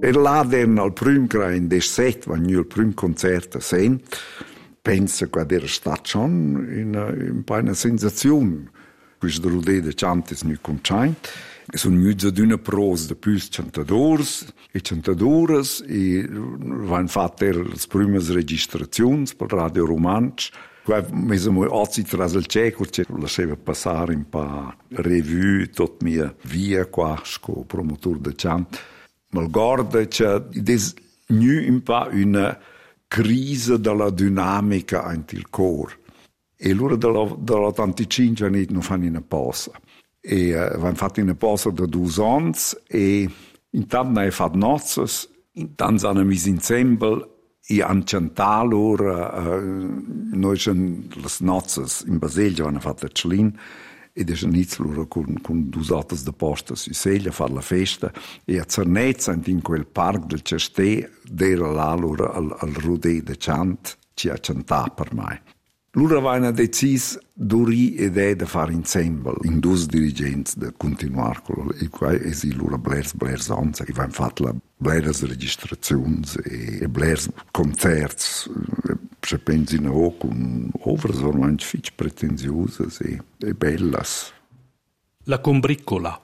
E là d'erano al prüm crai in des 7, quando il prüm concert a Sent, pensa che era stat schon un po' una sensazione. Questo rodè de chantes nu conchaint. Sono venuti ad una pros de più cantadors e cantadoras e van fatte le prime registrazioni per Radio Romansch. Qua mesmo oggi tras il ceco che lasciava passare un po' revue tot mia via qua sco promotor de chant. Ma guarda che des nu un po' una crisi della dinamica anche il cor. E loro dall'85 anni non fanno una pausa. E hanno fatto una pausa da 2 anni e intanto hanno fatto nozze, intanto hanno messo insieme e hanno cantato loro. Noi siamo le nozze in Baselgia, hanno fatto a Celin e sono iniziato loro con 2 altre de posta su Seglia a fare la festa e a Cernezza in quel parco del Cestè era là loro al rodè de chant ci ha cantato per me. Loro avevano deciso d'uri ed è da fare insieme in 2 dirigenti da continuare con e qua e si loro blers onza che avevano fatto la blers registrazioni e blers concerti se pensi in o con ovre sono anche fitch pretenziose e bellas. La combricola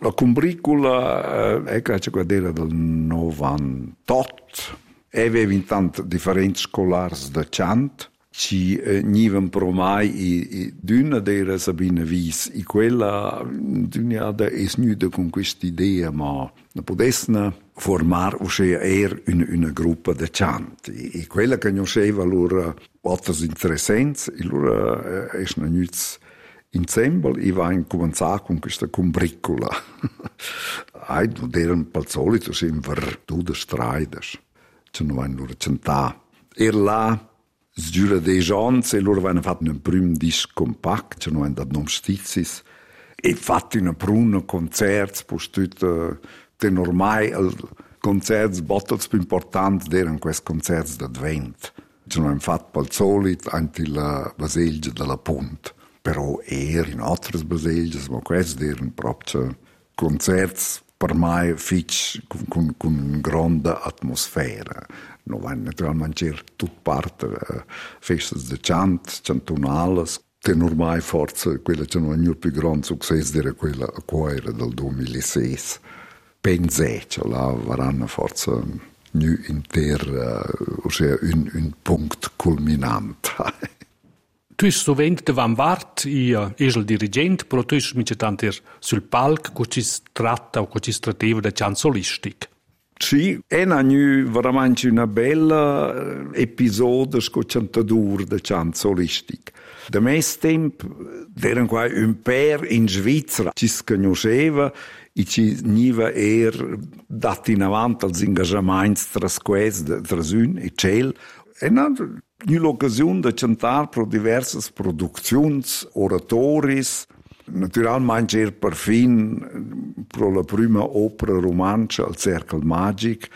è che era del 98 e aveva intanto differenti scolari da chant ci nivan pro mai e d'una d'era Sabina Wies e quella d'una es nuda con quest'idea ma non potessero formare una gruppa de chant e quella che conosceva loro altre interessanti e loro sono venuti insieme e vanno cominciare con questa combricola erano per il solito sempre 2 striders ci non vanno loro cantare e là Sgiura dei anni e loro avevano fatto un primo disco compatto, cioè non hanno dato nome Stizis, e fatto una prima concerto, poi tutto, ormai i concerti più importanti erano questi concerti d'Advent. Cioè non hanno fatto per il solito anche la Baselgia della Punta, però erano in altre Baselgie, ma questi erano proprio concerti per me con una grande atmosfera. Non vanno naturalmente tutte parte feste di cantonali, che ormai forse quella che non ha il più grande successo era quella a cui era del 2006. Pensate, cioè là varranno forse ossia un punto culminante. Tu sei sovente davanti Vart e il dirigente, però tu sei tanto sul palco che ci tratta o che ci trattava da chant solistic. Sì, è veramente una bella episodio scocciantador da chant solistic. Da mes tempo erano qua un per in Svizzera, ci si conosceva e ci niva dati in avanti als engagementi tra un e ciel. E non l'occasione di cantare per diverse produzioni, oratoris. Naturalmente era perfin per la prima opera romancia al Cercle Magic,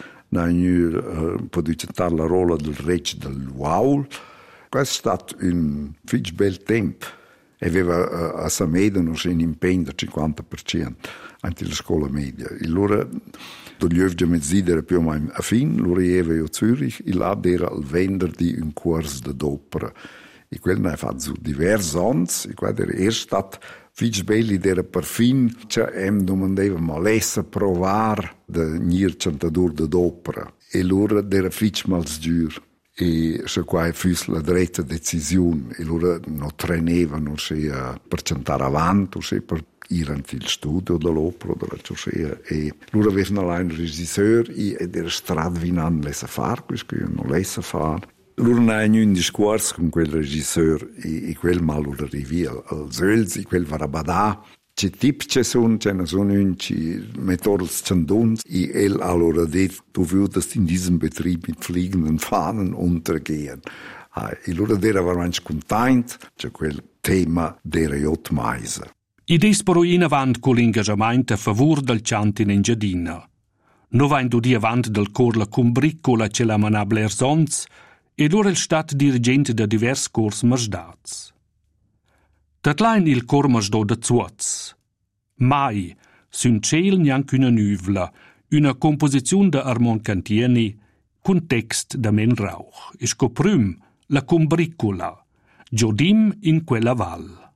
potuto cantare la rola del Re del Waul. Questo è stato un fitch bel tempo. Aveva a Sameda un impegno del 50% anche la scuola media. E allora, gli ovvi mezzidere più o meno a fin, loro aveva a Zürich, e là era il venerdì un corso d'opera. E quello ha fatto diversi anni, e quello era erst stato fitch belli era perfin, cioè domandava ma lessa provare da nir cantador d'opera. E allora era fitch mal sgiur. E se qua fosse la dritta decisione, e loro non trenevano per cantare avanti, per ir anche il studio dell'opera, e loro avevano là un regisseur, ed era stradvinando lessa fare, questo io non lessa fare. Loro non hanno un discorso con quel regisseur, e quel mal loro arrivi al Zölz, e quel varabadà. C'è tipici sono un ci mettono il candons, e allora detto, du würdest in diesem Betrieb mit fliegenden Fahnen untergehen. E loro era veramente contento, c'è quel tema della Jotmeise. I disparo in avanti con l'ingaggiamento a favore del chant in Engiadina. Non va in di avanti del cor la combricola ce la manabla erzons, ed ora il stat dirigente da diversi corsi masdats. Tatlain il cor masdo da zuoz. Mai, sun ciel neanche una nuvla, una composizione da Armand Cantieni con text da Men Rauch. E scoprüm la combricula, Giodim in quella val.